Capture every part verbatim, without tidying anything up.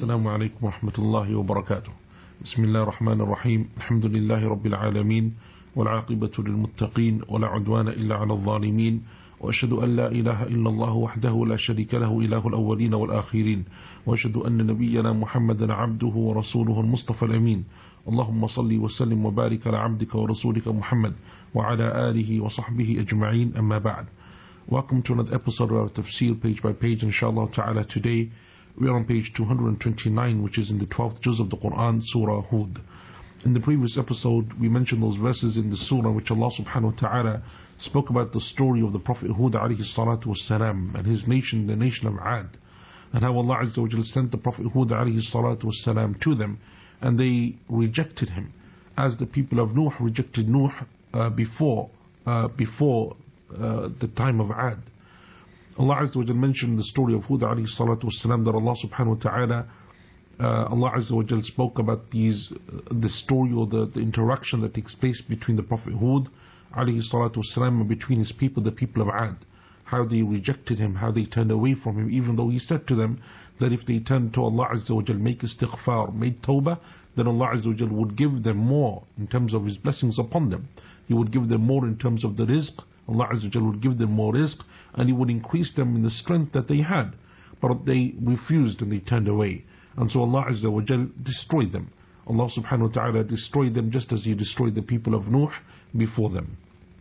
السلام عليكم ورحمة الله وبركاته. بسم الله الرحمن الرحيم. الحمد لله رب العالمين، والعاقبة للمتقين، ولا عدوان إلا على الظالمين، وأشهد أن لا إله إلا الله وحده لا شريك له إله الأولين والآخرين، وأشهد أن نبينا محمدا عبده ورسوله المصطفى الأمين. اللهم صل وسلم وبارك على عبدك ورسولك محمد وعلى آله وصحبه أجمعين. أما بعد. Welcome to another episode of our Tafsir, page by page, inshallah ta'ala. Today we are on page two hundred twenty-nine, which is in the twelfth juz of the Quran, Surah Hud. In the previous episode, we mentioned those verses in the surah which Allah subhanahu wa ta'ala spoke about the story of the Prophet Hud alayhi salatu wassalam and his nation, the nation of Ad, and how Allah Azza wa Jal sent the Prophet Hud alayhi salatu wassalam to them, and they rejected him, as the people of Nuh rejected Nuh uh, before uh, before uh, the time of Ad. Allah Azza wa Jal mentioned the story of Hud alayhi salatu wassalam, that Allah subhanahu wa ta'ala Uh, Allah Azza wa Jal spoke about these, uh, the story or the, the interaction that takes place between the Prophet Hud alayhi salatu wasalam and between his people, the people of Ad. How they rejected him, how they turned away from him, even though he said to them that if they turned to Allah Azza wa Jal, make istighfar, made tawbah, then Allah Azza wa Jal would give them more in terms of his blessings upon them. He would give them more in terms of the rizq. Allah Azza wa Jal would give them more rizq, and he would increase them in the strength that they had. But they refused and they turned away. And so Allah Azza wa Jal destroyed them. Allah subhanahu wa ta'ala destroyed them just as He destroyed the people of Nuh before them.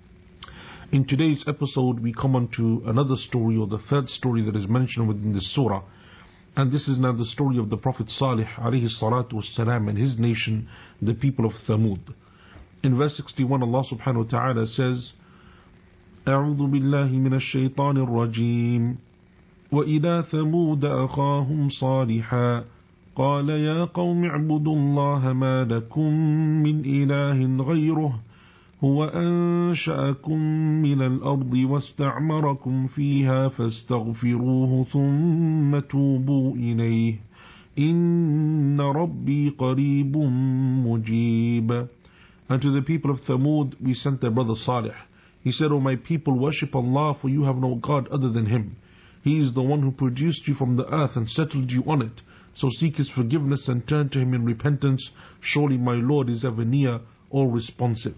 In today's episode, we come on to another story, or the third story that is mentioned within this surah. And this is now the story of the Prophet Salih alayhi salatu wassalam and his nation, the people of Thamud. In verse sixty-one, Allah subhanahu wa ta'ala says, أعوذ بالله من الشيطان الرجيم وإلى ثمود أخاهم صالحا قال يا قوم اعبدوا الله ما لكم من إله غيره هو أنشأكم من الأرض واستعمركم فيها فاستغفروه ثم توبوا إليه إن ربي قريب مجيب. And to the people of Thamud we sent their brother Salih. He said, O my people, worship Allah, for you have no God other than Him. He is the one who produced you from the earth and settled you on it. So seek His forgiveness and turn to Him in repentance. Surely my Lord is ever near, all responsive.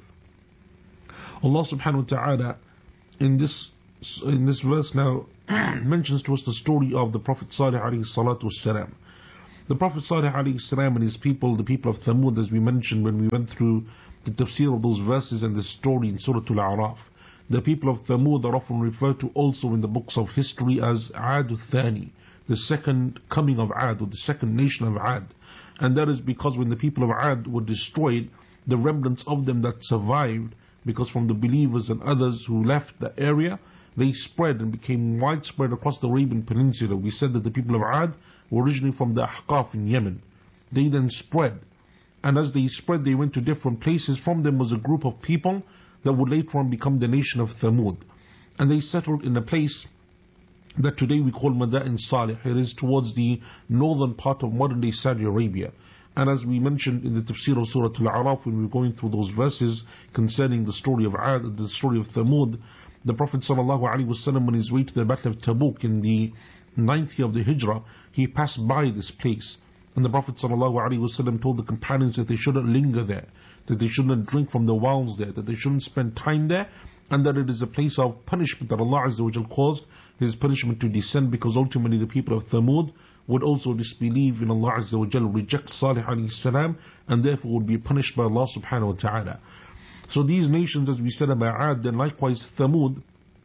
Allah subhanahu wa ta'ala in this in this verse now mentions to us the story of the Prophet Salih alayhi salatu wassalam. The Prophet Salih alayhi salam and his people, the people of Thamud, as we mentioned when we went through the tafsir of those verses and the story in Surah Al-A'raf. The people of Thamud are often referred to also in the books of history as Ad al-Thani, the second coming of Ad, or the second nation of Ad. And that is because when the people of Ad were destroyed, the remnants of them that survived, because from the believers and others who left the area, they spread and became widespread across the Arabian Peninsula. We said that the people of Ad were originally from the Ahqaf in Yemen. They then spread, and as they spread they went to different places. From them was a group of people that would later on become the nation of Thamud. And they settled in a place that today we call Madain Salih. It is towards the northern part of modern day Saudi Arabia. And as we mentioned in the tafsir of Surah Al-A'raf, when we were going through those verses concerning the story of Ad, the story of Thamud, the Prophet sallallahu alaihi wasallam, on his way to the Battle of Tabuk in the ninth year of the Hijrah, he passed by this place. And the Prophet sallallahu alaihi wasallam told the companions that they shouldn't linger there, that they shouldn't drink from the wells there, that they shouldn't spend time there, and that it is a place of punishment that Allah Azza wa Jal caused His punishment to descend, because ultimately the people of Thamud would also disbelieve in Allah Azza wa Jal, reject Salih alayhi salam, and therefore would be punished by Allah subhanahu wa ta'ala. So these nations, as we said about Ad, then likewise Thamud,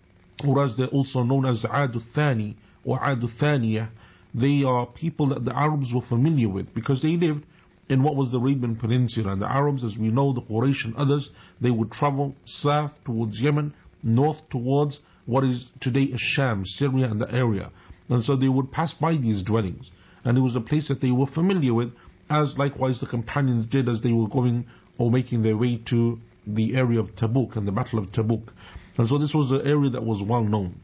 or as they're also known as Ad al-Thani or Ad al-Thaniya, they are people that the Arabs were familiar with, because they lived in what was the Arabian Peninsula. And the Arabs, as we know, the Quraysh and others, they would travel south towards Yemen, north towards what is today Sham, Syria and the area. And so they would pass by these dwellings, and it was a place that they were familiar with, as likewise the companions did as they were going or making their way to the area of Tabuk and the Battle of Tabuk. And so this was an area that was well known.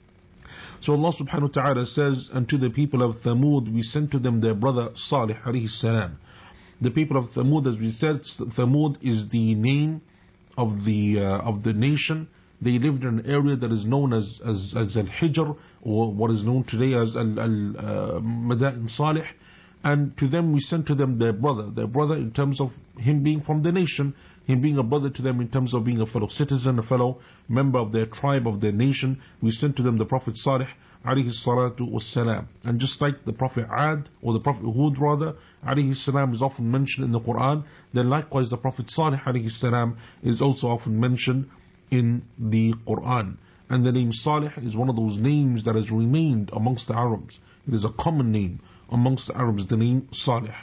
So Allah subhanahu wa ta'ala says, and to the people of Thamud we sent to them their brother Salih alayhi salam. The people of Thamud, as we said, Thamud is the name of the uh, of the nation. They lived in an area that is known as as, as Al-Hijr, or what is known today as Al-Madain Salih. And to them we sent to them their brother, their brother in terms of him being from the nation, him being a brother to them in terms of being a fellow citizen, a fellow member of their tribe, of their nation. We sent to them the Prophet Salih alayhi salatu wassalam. And just like the Prophet Ad, or the Prophet Hud rather, alayhi salam is often mentioned in the Quran, then likewise the Prophet Salih alayhi salam is also often mentioned in the Quran. And the name Salih is one of those names that has remained amongst the Arabs. It is a common name amongst the Arabs, the name Salih.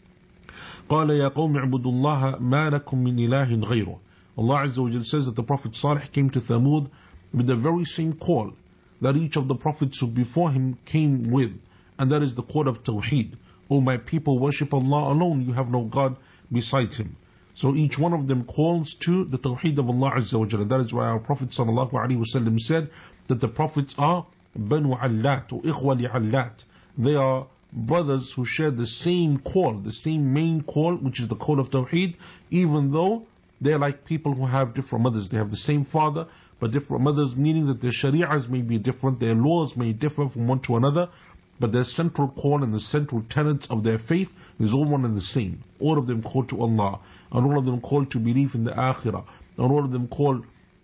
قال يا قوم اعبدوا الله ما لكم من إله غيره. Allah Azza wa Jal says that the Prophet Salih came to Thamud with the very same call that each of the prophets who before him came with, and that is the call of Tawheed. O my people, worship Allah alone, you have no God besides him. So each one of them calls to the Tawheed of Allah Azza wa Jal. That is why our Prophet Sallallahu Alaihi Wasallam said that the prophets are Banu Allat or Ikhwa li Allat. They are brothers who share the same call, the same main call, which is the call of Tawheed, even though they're like people who have different mothers. They have the same father, but different mothers, meaning that their shari'ahs may be different, their laws may differ from one to another, but their central call and the central tenets of their faith is all one and the same. All of them call to Allah, and all of them call to belief in the Akhirah, and all of them call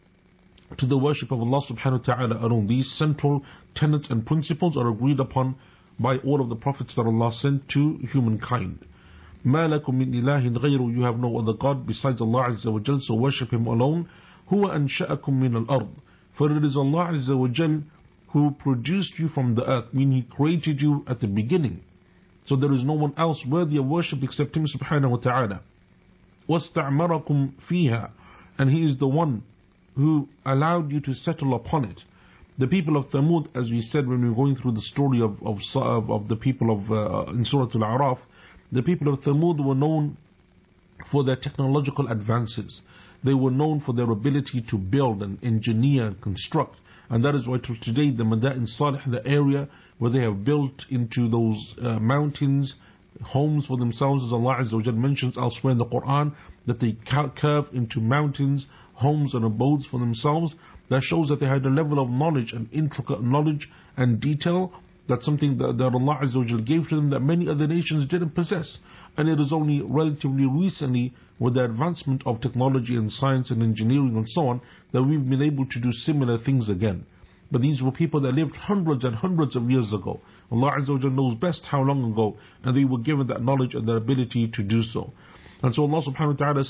to the worship of Allah subhanahu wa ta'ala alone. These central tenets and principles are agreed upon by all of the prophets that Allah sent to humankind. مَا لَكُم مِّن إِلَهٍ غَيْرُ. You have no other God besides Allah Azza wa Jal, so worship Him alone. هُوَ أَنشَأَكُم مِّنَ الْأَرْضِ. For it is Allah Azza wa Jal who produced you from the earth, meaning He created you at the beginning. So there is no one else worthy of worship except Him subhanahu wa ta'ala. وَاسْتَعْمَرَكُمْ فِيهَا. And He is the one who allowed you to settle upon it. The people of Thamud, as we said when we were going through the story of of, of the people of uh, in Surah Al-A'raf, the people of Thamud were known for their technological advances. They were known for their ability to build and engineer and construct. And that is why till today the Madain Salih, the area where they have built into those uh, mountains, homes for themselves, as Allah Azza wa Jal mentions elsewhere in the Quran, that they curve into mountains, homes and abodes for themselves. That shows that they had a level of knowledge and intricate knowledge and detail. That's something that, that Allah Azza wa Jal gave to them that many other nations didn't possess. And it is only relatively recently, with the advancement of technology and science and engineering and so on, that we've been able to do similar things again. But these were people that lived hundreds and hundreds of years ago. Allah Azza wa Jal knows best how long ago, and they were given that knowledge and that ability to do so. And so Allah subhanahu wa ta'ala